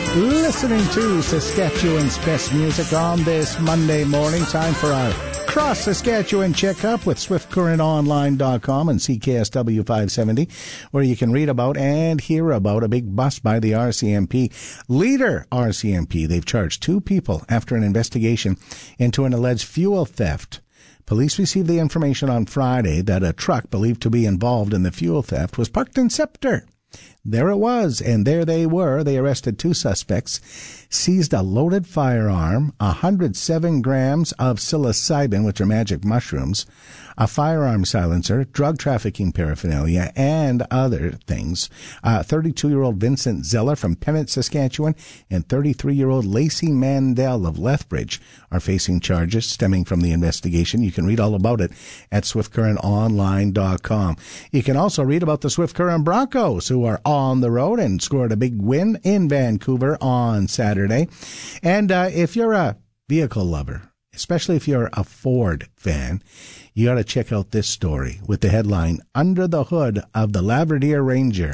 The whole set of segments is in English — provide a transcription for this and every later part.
Listening to Saskatchewan's best music on this Monday morning. Time for our Cross Saskatchewan Checkup with SwiftCurrentOnline.com and CKSW 570, where you can read about and hear about a big bust by the RCMP. Leader RCMP, they've charged 2 people after an investigation into an alleged fuel theft. Police received the information on Friday that a truck believed to be involved in the fuel theft was parked in Scepter. There it was, and there they were. They arrested 2 suspects, seized a loaded firearm, 107 grams of psilocybin, which are magic mushrooms, a firearm silencer, drug trafficking paraphernalia, and other things. 32-year-old Vincent Zeller from Pennant, Saskatchewan, and 33-year-old Lacey Mandel of Lethbridge are facing charges stemming from the investigation. You can read all about it at SwiftCurrentOnline.com. You can also read about the Swift Current Broncos, who are on the road and scored a big win in Vancouver on Saturday. And if you're a vehicle lover, especially if you're a Ford fan, you got to check out this story with the headline, Under the Hood of the Labrador Ranger,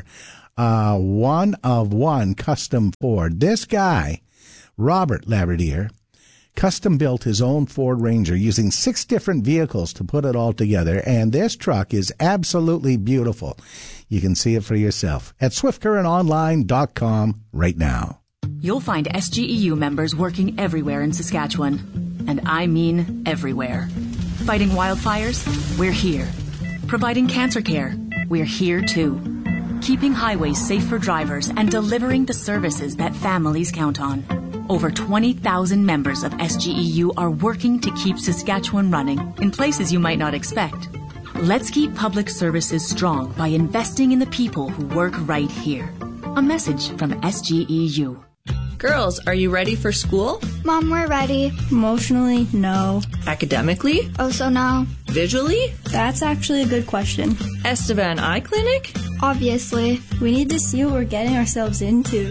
one of one custom Ford. This guy, Robert Labrador, custom built his own Ford Ranger using 6 different vehicles to put it all together, and this truck is absolutely beautiful. You can see it for yourself at SwiftCurrentOnline.com right now. You'll find SGEU members working everywhere in Saskatchewan, and I mean everywhere. Fighting wildfires? We're here. Providing cancer care? We're here too. Keeping highways safe for drivers and delivering the services that families count on. Over 20,000 members of SGEU are working to keep Saskatchewan running in places you might not expect. Let's keep public services strong by investing in the people who work right here. A message from SGEU. Girls, are you ready for school? Mom, we're ready. Emotionally, no. Academically? Also no. Visually? That's actually a good question. Estevan Eye Clinic? Obviously. We need to see what we're getting ourselves into.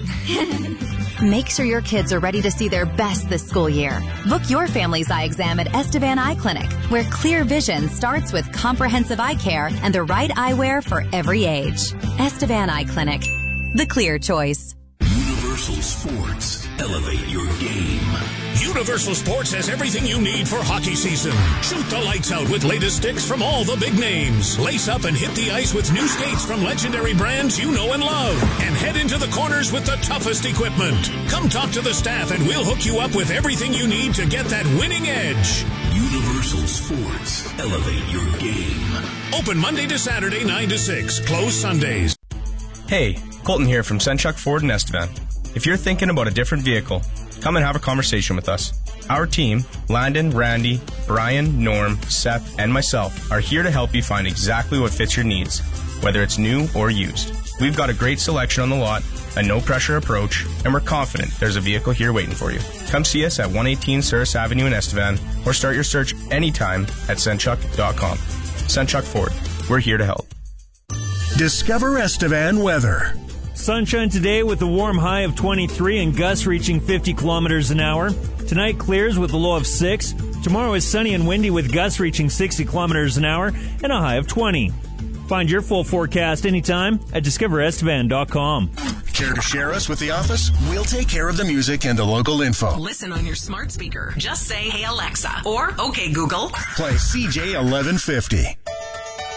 Make sure your kids are ready to see their best this school year. Book your family's eye exam at Estevan Eye Clinic, where clear vision starts with comprehensive eye care and the right eyewear for every age. Estevan Eye Clinic, the clear choice. Universal Sports. Elevate your game. Universal Sports has everything you need for hockey season. Shoot the lights out with latest sticks from all the big names. Lace up and hit the ice with new skates from legendary brands you know and love. And head into the corners with the toughest equipment. Come talk to the staff and we'll hook you up with everything you need to get that winning edge. Universal Sports. Elevate your game. Open Monday to Saturday, 9 to 6. Closed Sundays. Hey, Colton here from Senchuk Ford in Estevan. If you're thinking about a different vehicle, come and have a conversation with us. Our team, Landon, Randy, Brian, Norm, Seth, and myself, are here to help you find exactly what fits your needs, whether it's new or used. We've got a great selection on the lot, a no-pressure approach, and we're confident there's a vehicle here waiting for you. Come see us at 118 Souris Avenue in Estevan, or start your search anytime at Senchuk.com. Senchuk Ford, we're here to help. Discover Estevan weather. Sunshine today with a warm high of 23 and gusts reaching 50 kilometers an hour. Tonight clears with a low of 6. Tomorrow is sunny and windy with gusts reaching 60 kilometers an hour and a high of 20. Find your full forecast anytime at discoverestevan.com. Care to share us with the office? We'll take care of the music and the local info. Listen on your smart speaker. Just say, "Hey Alexa," or "Okay Google." Play CJ 1150.